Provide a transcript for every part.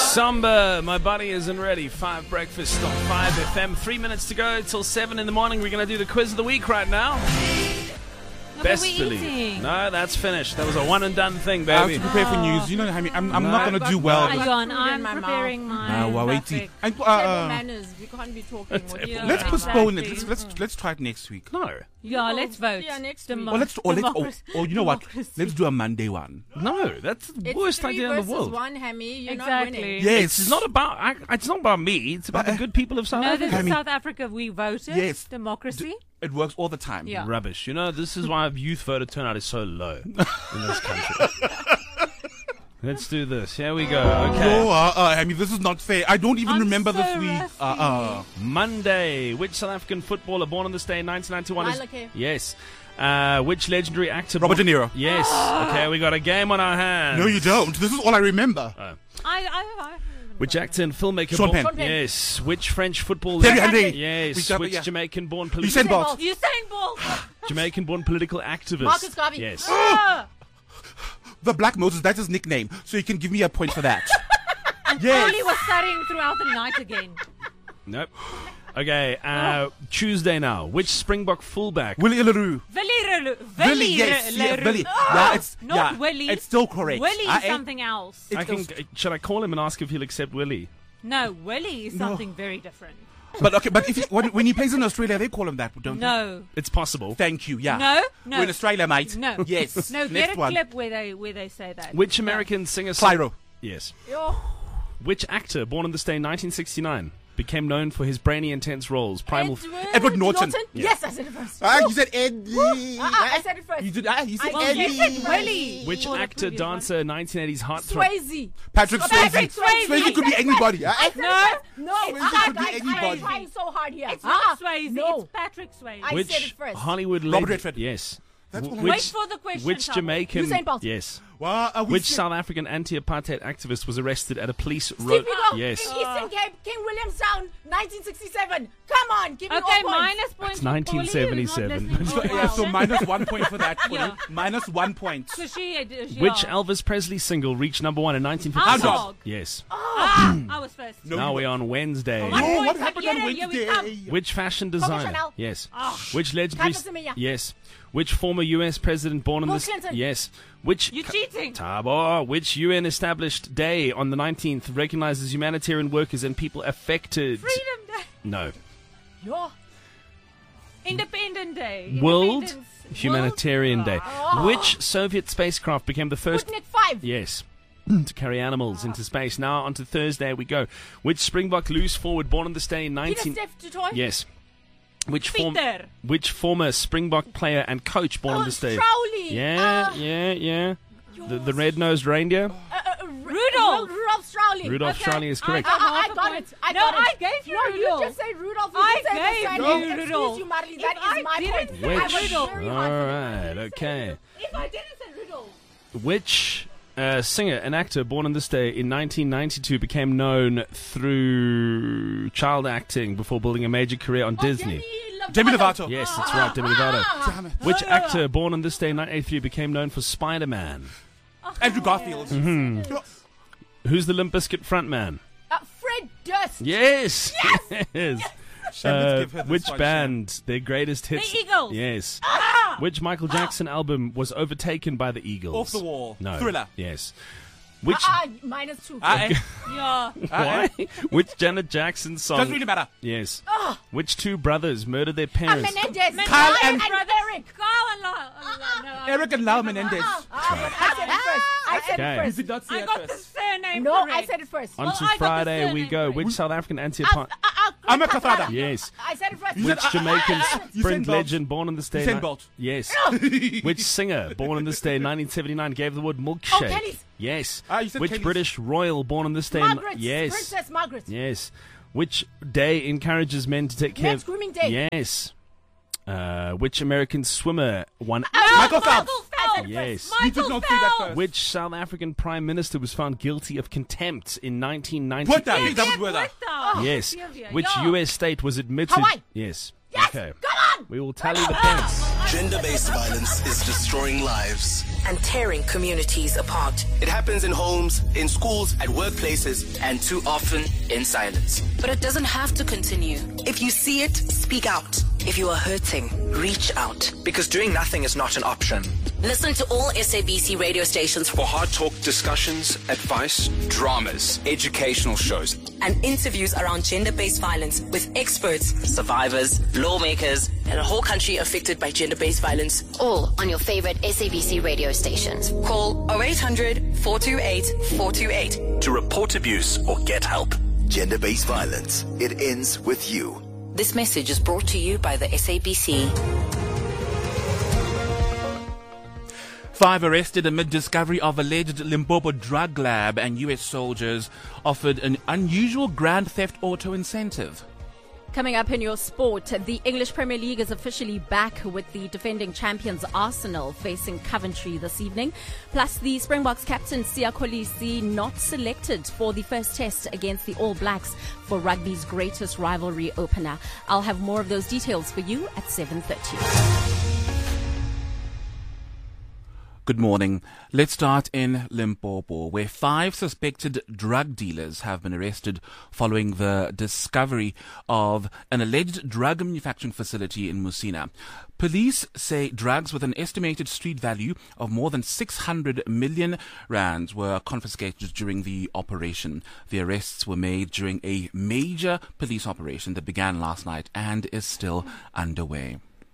Samba, my body isn't ready. 5 breakfast on 5 FM. 3 minutes to go till 7 in the morning. We're going to do the quiz of the week right now. Best believe. No, that's finished. That was a one and done thing, baby. I have to prepare for news. You know, I mean, I'm not going to do well. I'm preparing my waiting. table manners. We can't be talking. Let's postpone it. Let's try it next week. No. Yeah, let's vote. Yeah, next week. Or you know what? Let's do a Monday one. No, that's the worst idea in the world. One, Hammy. You're exactly. not winning. Yes. It's not about me. It's about the good people of South Africa. No, this is South Africa. We voted. Yes. Democracy. It works all the time. Yeah. Rubbish. You know, this is why youth voter turnout is so low in this country. Let's do this. Here we go. Okay. No, I mean, this is not fair. I don't even remember this week. Monday. Which South African footballer born on this day in 1991 Yes. Which legendary actor? Robert De Niro. Yes. Okay, we got a game on our hands. No, you don't. This is all I remember. Which actor and filmmaker? Sean Penn. Yes. Which French footballer? Thierry Henry. Yes. Which Jamaican-born political? Usain Bolt. Usain Bolt. Jamaican-born political activist. Marcus Garvey. Yes. The Black Moses. That's his nickname. So you can give me a point for that. Yes. He was studying throughout the night again. Nope. Okay, Tuesday now. Which Springbok fullback? Willie Leroux. Willie, yes. Willie. Willie. It's still correct. Willie is something else. Should I call him and ask if he'll accept Willie? No, Willie is something very different. But if when he plays in Australia, they call him that, don't they? No. It's possible. Thank you, yeah. No. We're in Australia, mate. No. Yes. No, get a clip where they say that. Which American singer... Clyro. Yes. Which actor, born on this day in 1969, became known for his brainy, intense roles? Edward Norton. Yes, I said it first. You said Eddie. I said it first. You did. You said Eddie. Eddie. You said Willie. Which actor, dancer, 1980s heartthrob? Swayze. Patrick Swayze. Swayze could be anybody. No. Swayze could be anybody. I'm trying so hard here. It's not Swayze. No. It's Patrick Swayze. I said it first. Hollywood legend? Robert Redford. Yes. Wait for the question. Which Jamaican? Usain Bolt. Yes. Which South African anti-apartheid activist was arrested at a police road? Yes. In Eastern Cape, King Williamstown, 1967. Come on, give me all points. Minus points. It's 1977. So minus 1 point for that. Minus 1 point. Which Elvis Presley single reached number 1 in 1956? Yes. I was first. Now we're on Wednesday. What happened on Wednesday? Which fashion designer? Yes. Which legendary? Yes. Which former U.S. president born on this? Clinton. Yes. Which you cheating? Tabo. Which UN established day on the 19th recognizes humanitarian workers and people affected? Freedom Day. No. Independent Day. World Humanitarian Day. Which Soviet spacecraft became the first? Sputnik 5. Yes. To carry animals into space. Now on to Thursday we go. Which Springbok loose forward born on this day in 19? Yes. Which former Springbok player and coach born on this day? Crowley. Yeah. The red-nosed reindeer? Rudolph Strowley. Rudolph Strowley is correct. I got it. I gave you Rudolph. You just say Rudolph. I gave you Rudolph. Excuse you, Marley. That is my point. All right, okay. If I didn't say Rudolph. Which singer and actor born on this day in 1992 became known through child acting before building a major career on Disney? Demi Lovato. Yes, that's right, Demi Lovato. Which actor born on this day in 1983 became known for Spider-Man? Andrew Garfield. Mm-hmm. Who's the Limp Bizkit frontman? Fred Durst. Yes. Yes. Which one, band, their greatest hits? The Eagles. Yes. Which Michael Jackson album was overtaken by the Eagles? Off the Wall. No. Thriller. Yes. Which -2. Yeah. Why? Which Janet Jackson song? Doesn't really matter. Yes. Which two brothers murdered their parents? Menendez. Kyle and Eric. Eric and Lau Menendez. I said it first. You did not say I got the surname No, correct. I said it first. On to Friday we go. Which South African anti-apartheid? I'm a Kafada. Yes. I said it first. Which Jamaican Usain sprint Bolt. legend born on this day? Usain Bolt. Yes. Which singer born on this day in 1979 gave the word milkshake? Kelly's. Yes. You said Which Kelly's. British royal born on this day? Margaret. Yes. Princess Margaret. Yes. Which day encourages men to take care Men's grooming day. Yes. Which American swimmer won? Michael Phelps. Yes. You did not say that first. Which South African Prime Minister was found guilty of contempt in 1998? Puerta. Big double Puerta. Yes. Which U.S. state was admitted? Hawaii. Yes. Yes. Okay. Come on. We will tally the points. Gender-based violence is destroying lives and tearing communities apart. It happens in homes, in schools, at workplaces, and too often in silence. But it doesn't have to continue. If you see it, speak out. If you are hurting, reach out. Because doing nothing is not an option. Listen to all SABC radio stations for hard talk discussions, advice, dramas, educational shows, and interviews around gender-based violence with experts, survivors, lawmakers, and a whole country affected by gender-based violence. All on your favorite SABC radio stations. Call 0800 428 428 to report abuse or get help. Gender-based violence. It ends with you. This message is brought to you by the SABC. 5 arrested amid discovery of alleged Limpopo drug lab, and US soldiers offered an unusual Grand Theft Auto incentive. Coming up in your sport, the English Premier League is officially back with the defending champions Arsenal facing Coventry this evening. Plus, the Springboks captain Siya Kolisi not selected for the first test against the All Blacks for rugby's greatest rivalry opener. I'll have more of those details for you at 7:30. Good morning. Let's start in Limpopo, where 5 suspected drug dealers have been arrested following the discovery of an alleged drug manufacturing facility in Musina. Police say drugs with an estimated street value of more than 600 million rands were confiscated during the operation. The arrests were made during a major police operation that began last night and is still underway.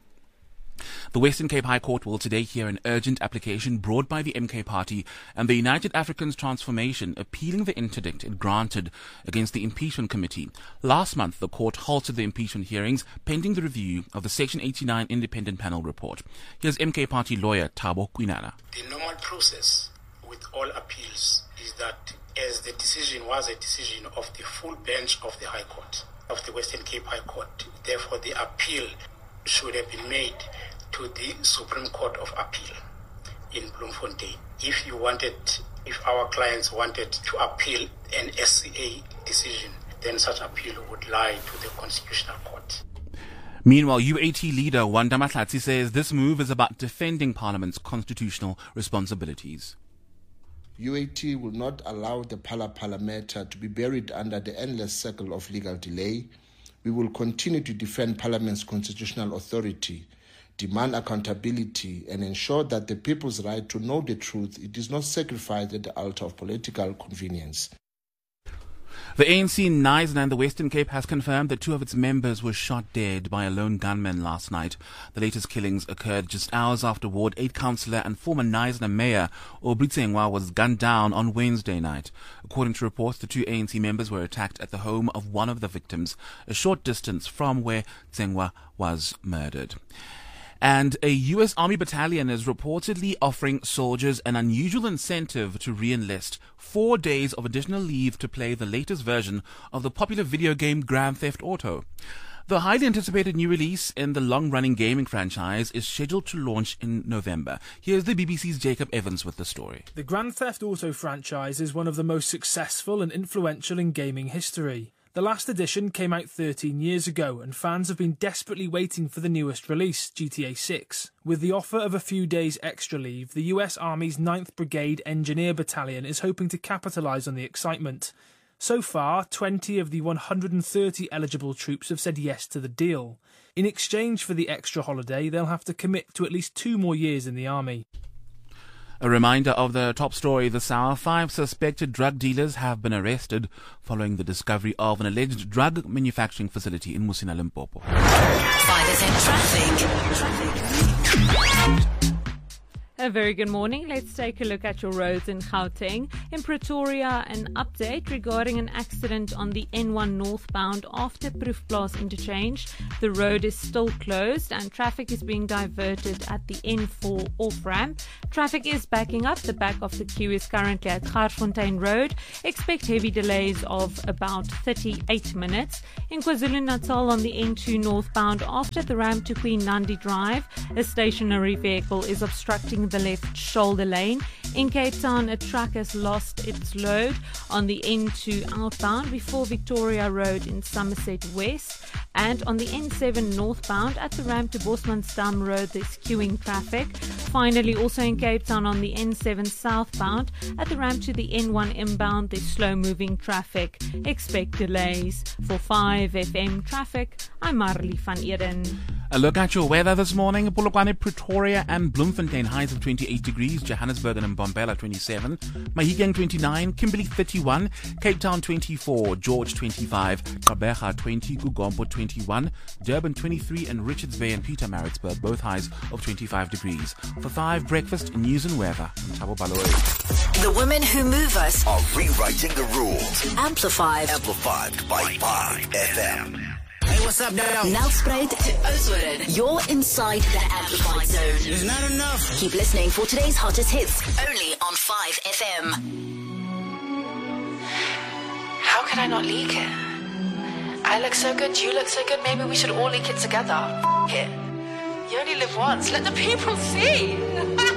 The Western Cape High Court will today hear an urgent application brought by the MK Party and the United Africans Transformation appealing the interdict it granted against the impeachment committee. Last month, the court halted the impeachment hearings pending the review of the Section 89 independent panel report. Here's MK Party lawyer Thabo Kwinana. The normal process with all appeals is that as the decision was a decision of the full bench of the High Court, of the Western Cape High Court, therefore the appeal should have been made to the Supreme Court of Appeal in Bloemfontein. If our clients wanted to appeal an SCA decision, then such appeal would lie to the Constitutional Court. Meanwhile, UAT leader Wanda Mahlatsi says this move is about defending Parliament's constitutional responsibilities. UAT will not allow the Phala matter to be buried under the endless circle of legal delay. We will continue to defend Parliament's constitutional authority, demand accountability, and ensure that the people's right to know the truth is not sacrificed at the altar of political convenience. The ANC in Knysna in the Western Cape has confirmed that 2 of its members were shot dead by a lone gunman last night. The latest killings occurred just hours after Ward 8 councillor and former Knysna mayor Aubrey Tsengwa was gunned down on Wednesday night. According to reports, the 2 ANC members were attacked at the home of one of the victims, a short distance from where Tsengwa was murdered. And a U.S. Army battalion is reportedly offering soldiers an unusual incentive to re-enlist 4 days of additional leave to play the latest version of the popular video game Grand Theft Auto. The highly anticipated new release in the long-running gaming franchise is scheduled to launch in November. Here's the BBC's Jacob Evans with the story. The Grand Theft Auto franchise is one of the most successful and influential in gaming history. The last edition came out 13 years ago, and fans have been desperately waiting for the newest release, GTA 6. With the offer of a few days extra leave, the US Army's 9th Brigade Engineer Battalion is hoping to capitalise on the excitement. So far, 20 of the 130 eligible troops have said yes to the deal. In exchange for the extra holiday, they'll have to commit to at least 2 more years in the Army. A reminder of the top story this hour. 5 suspected drug dealers have been arrested following the discovery of an alleged drug manufacturing facility in Musina, Limpopo. 5 is in traffic. A very good morning. Let's take a look at your roads in Gauteng. In Pretoria, an update regarding an accident on the N1 northbound after Proefplaas interchange. The road is still closed and traffic is being diverted at the N4 off-ramp. Traffic is backing up. The back of the queue is currently at Gaarfontein Road. Expect heavy delays of about 38 minutes. In KwaZulu-Natal on the N2 northbound after the ramp to Queen Nandi Drive, a stationary vehicle is obstructing the left shoulder lane. In Cape Town, a truck has lost its load on the N2 outbound before Victoria Road in Somerset West. And on the N7 northbound at the ramp to Bosmansdam Road, there's queuing traffic. Finally, also in Cape Town on the N7 southbound at the ramp to the N1 inbound, there's slow-moving traffic. Expect delays. For 5FM traffic, I'm Marley van Eden. A look at your weather this morning. Polokwane, Pretoria and Bloemfontein, highs of 28 degrees. Johannesburg and Mbombela 27. Mahikeng 29. Kimberley 31. Cape Town 24. George 25. Gqeberha 20. Kugompo 21. Durban 23. And Richards Bay and Pietermaritzburg, both highs of 25 degrees. For 5 breakfast, news and weather. I'm Thabo Baloyi. The women who move us are rewriting the rules. Amplified by 5FM. Hey, what's up, now? Nelspruit to Oudtshoorn. You're inside the Amplified Zone. It's not enough. Keep listening for today's hottest hits, only on 5FM. How could I not leak it? I look so good, you look so good, maybe we should all leak it together. F*** it. You only live once, let the people see.